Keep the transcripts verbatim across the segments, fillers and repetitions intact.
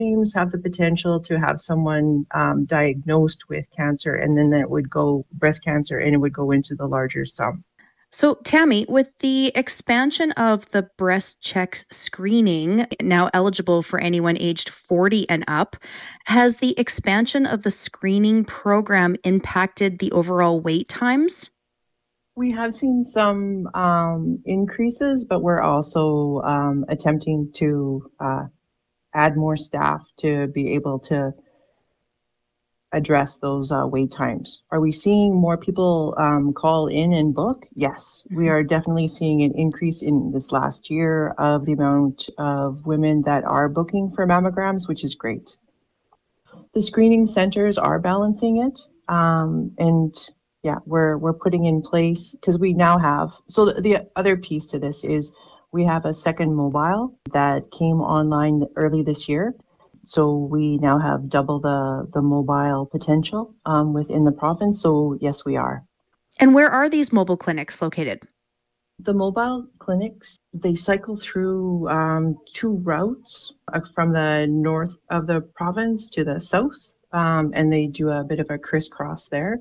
have the potential to have someone um, diagnosed with cancer, and then that would go breast cancer and it would go into the larger sum. So, Tammy, with the expansion of the breast checks screening now eligible for anyone aged forty and up, has the expansion of the screening program impacted the overall wait times? We have seen some um, increases, but we're also um, attempting to uh, add more staff to be able to address those uh, wait times. Are we seeing more people um, call in and book? Yes, we are definitely seeing an increase in this last year of the amount of women that are booking for mammograms, which is great. The screening centers are balancing it, um, and yeah, we're we're putting in place because we now have. So the, the other piece to this is we have a second mobile that came online early this year. So we now have double the, the mobile potential um, within the province. So yes, we are. And where are these mobile clinics located? The mobile clinics, they cycle through um, two routes uh, from the north of the province to the south, um, and they do a bit of a crisscross there.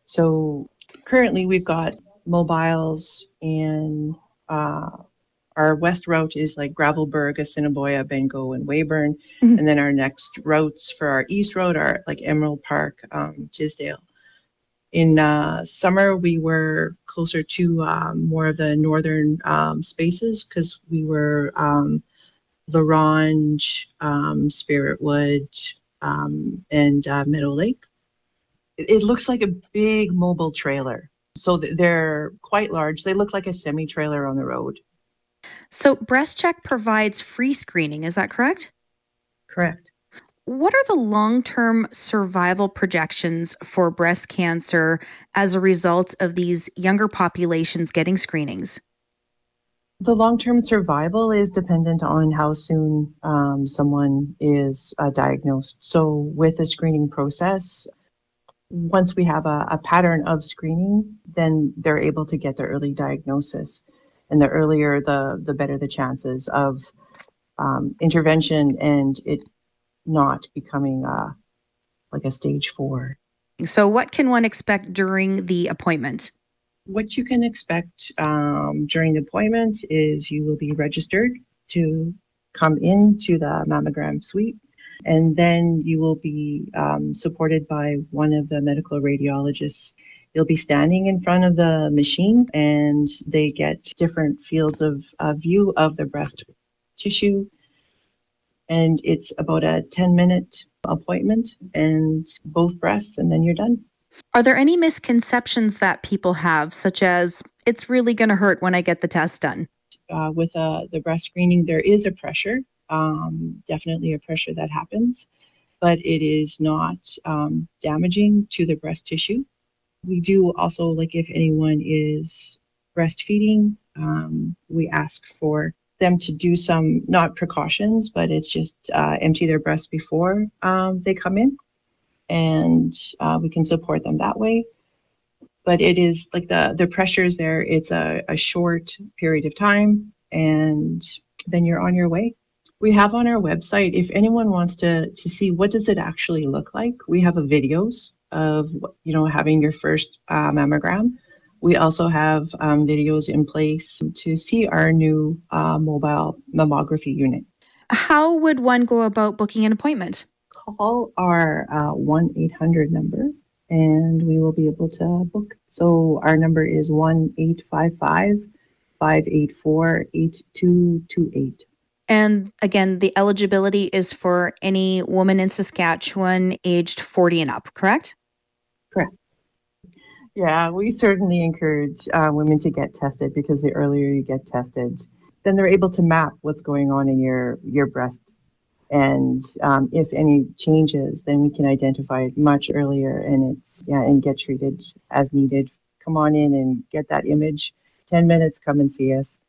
So currently we've got mobiles in uh, our west route is like Gravelbourg, Assiniboia, Bengo, and Weyburn. Mm-hmm. And then our next routes for our east road are like Emerald Park, um, Tisdale. In uh, summer, we were closer to um, more of the northern um, spaces because we were um, La Ronge, um, Spiritwood, um, and uh, Meadow Lake. It, it looks like a big mobile trailer. So they're quite large. They look like a semi-trailer on the road. So BreastCheck provides free screening, is that correct? Correct. What are the long-term survival projections for breast cancer as a result of these younger populations getting screenings? The long-term survival is dependent on how soon um, someone is uh, diagnosed. So with the screening process, once we have a, a pattern of screening, then they're able to get their early diagnosis. And the earlier, the the better the chances of um, intervention and it not becoming uh, like a stage four. So what can one expect during the appointment? What you can expect um, during the appointment is you will be registered to come into the mammogram suite, and then you will be um, supported by one of the medical radiologists. You'll be standing in front of the machine and they get different fields of uh, view of the breast tissue. And it's about a ten minute appointment and both breasts, and then you're done. Are there any misconceptions that people have, such as it's really going to hurt when I get the test done? Uh, with uh, the breast screening, there is a pressure, um, definitely a pressure that happens, but it is not um, damaging to the breast tissue. We do also, like if anyone is breastfeeding, um, we ask for them to do some, not precautions, but it's just uh, empty their breast before um, they come in, and uh, we can support them that way. But it is like the, the pressures there, it's a, a short period of time, and then you're on your way. We have on our website, if anyone wants to, to see what does it actually look like, we have a videos of, you know, having your first uh, mammogram. We also have um, videos in place to see our new uh, mobile mammography unit. How would one go about booking an appointment? Call our uh, one eight hundred number and we will be able to book. So our number is one eight five five, five eight four, eight two two eight. And again, the eligibility is for any woman in Saskatchewan aged forty and up, correct? Correct. Yeah, we certainly encourage uh, women to get tested because the earlier you get tested, then they're able to map what's going on in your, your breast. And um, if any changes, then we can identify it much earlier and it's yeah, and get treated as needed. Come on in and get that image. ten minutes, come and see us.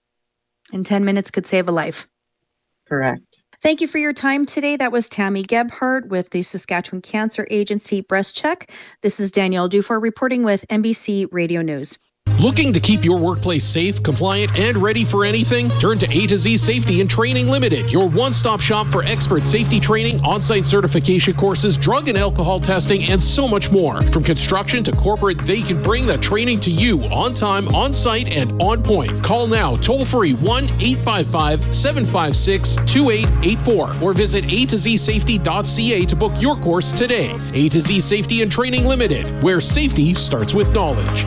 And ten minutes could save a life. Correct. Thank you for your time today. That was Tammy Gebhardt with the Saskatchewan Cancer Agency BreastCheck. This is Danielle Dufour reporting with N B C Radio News. Looking to keep your workplace safe, compliant, and ready for anything? Turn to A to Z Safety and Training Limited, your one-stop shop for expert safety training, on-site certification courses, drug and alcohol testing, and so much more. From construction to corporate, they can bring the training to you on time, on site, and on point. Call now, toll-free one eight five five, seven five six, two eight eight four or visit a to z safety dot c a to book your course today. A to Z Safety and Training Limited, where safety starts with knowledge.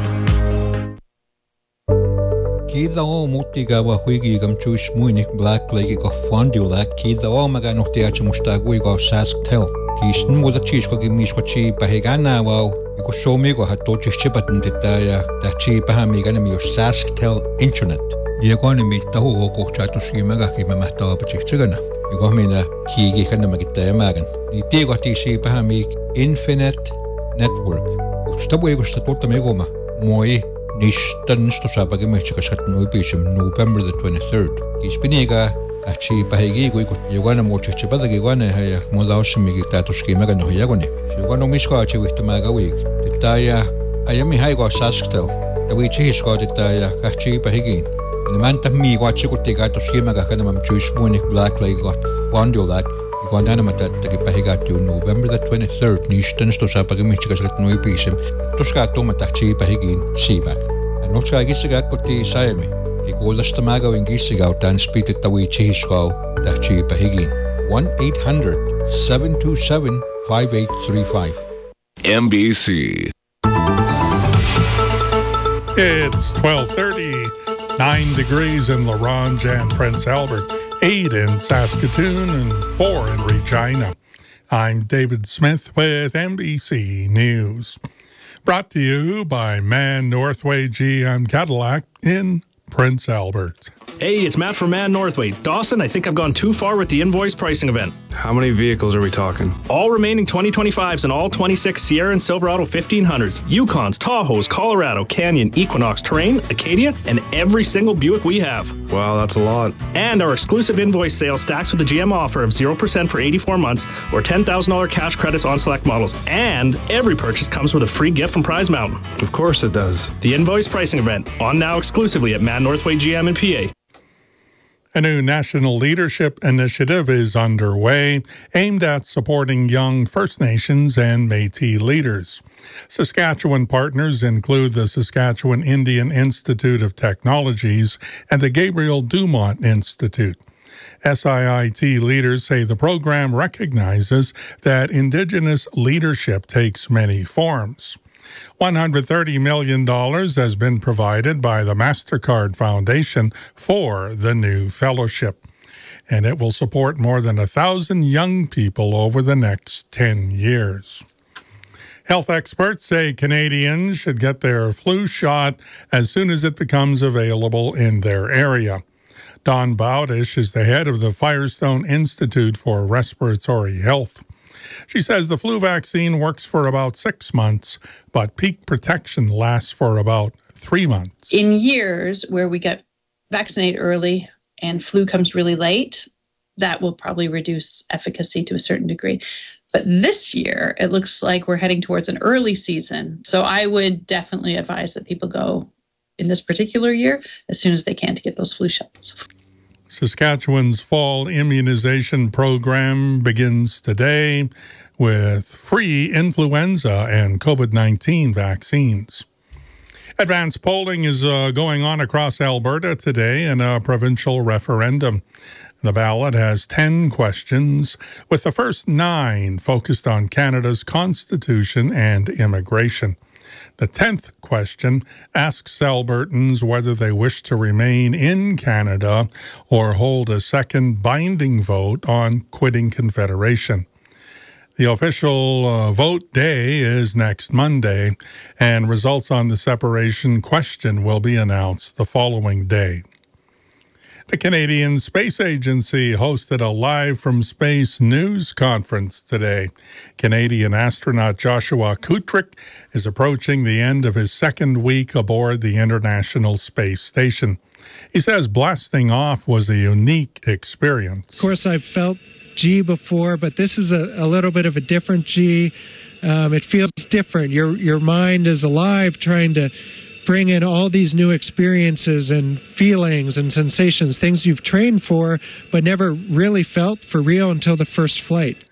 Kidao mutigawa huigi gam chush muinik black lake of fondulak kidao magano teach mustagui go sask tell kisn muda chish ko gimish ko chi pahigana wow ko show me go hat to chipatin titaya ta chi pahami gana mi sask tell internet ye ko ni mi ta ho ko chato shimaga ki ma ta pa chichigana ye ko mi na kigi kana magita magan ni te go ti shi pahami infinite network stabo ye go statotta me goma moi Nishtan sto sabagi mechi kashat no bishum November the twenty-third. Kispiniga achi pahigi go yugana mochi chibada gigwana haya molaush mi status kimaga no yagoni. Yugano misko achi with maga week. Titaya ayami hai go sasktel. The wichi isko titaya kachi pahigi. And the manta mi go achi kutiga to skimaga kanam Jewish munik black lake got wandulak. Guantanamata pahigatiu November the twenty-third, Nishtan sto sabagi mechi kashat no bishum. Tuskato matachi pahigin sibak. And no chagisiga koti saemi. Ikolas tamago in gisiga tan speed at tawi chihisko tachi pahigin. one eight hundred, seven two seven, five eight three five. M B C. It's twelve thirty, nine degrees in La Ronge and Prince Albert, eight in Saskatoon, and four in Regina. I'm David Smith with M B C News. Brought to you by Man Northway G M Cadillac in Prince Albert. Hey, it's Matt from Man Northway. Dawson, I think I've gone too far with the invoice pricing event. How many vehicles are we talking? All remaining twenty twenty-fives and all twenty-six Sierra and Silverado fifteen hundreds, Yukons, Tahoes, Colorado, Canyon, Equinox, Terrain, Acadia, and every single Buick we have. Wow, that's a lot. And our exclusive invoice sale stacks with a G M offer of zero percent for eighty-four months or ten thousand dollars cash credits on select models. And every purchase comes with a free gift from Prize Mountain. Of course it does. The invoice pricing event, on now exclusively at Man Northway G M in P A. A new national leadership initiative is underway aimed at supporting young First Nations and Métis leaders. Saskatchewan partners include the Saskatchewan Indian Institute of Technologies and the Gabriel Dumont Institute. S I I T leaders say the program recognizes that Indigenous leadership takes many forms. one hundred thirty million dollars has been provided by the MasterCard Foundation for the new fellowship, and it will support more than a thousand young people over the next ten years. Health experts say Canadians should get their flu shot as soon as it becomes available in their area. Dawn Bowdish is the head of the Firestone Institute for Respiratory Health. She says the flu vaccine works for about six months, but peak protection lasts for about three months. In years where we get vaccinated early and flu comes really late, that will probably reduce efficacy to a certain degree. But this year, it looks like we're heading towards an early season. So I would definitely advise that people go in this particular year as soon as they can to get those flu shots. Saskatchewan's fall immunization program begins today with free influenza and COVID nineteen vaccines. Advanced polling is uh, going on across Alberta today in a provincial referendum. The ballot has ten questions, with the first nine focused on Canada's constitution and immigration. The tenth question asks Albertans whether they wish to remain in Canada or hold a second binding vote on quitting Confederation. The official uh, vote day is next Monday, and results on the separation question will be announced the following day. The Canadian Space Agency hosted a live from space news conference today. Canadian astronaut Joshua Kutrick is approaching the end of his second week aboard the International Space Station. He says blasting off was a unique experience. Of course, I've felt G before, but this is a, a little bit of a different G. Um, it feels different. Your your mind is alive, trying to bring in all these new experiences and feelings and sensations, things you've trained for but never really felt for real until the first flight.